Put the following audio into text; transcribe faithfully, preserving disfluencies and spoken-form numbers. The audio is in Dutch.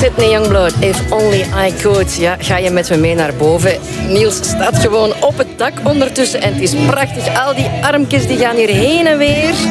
Sydney Youngblood, If Only I Could. Ja, ga je met me mee naar boven? Niels staat gewoon op het dak ondertussen en het is prachtig. Al die armpjes die gaan hier heen en weer.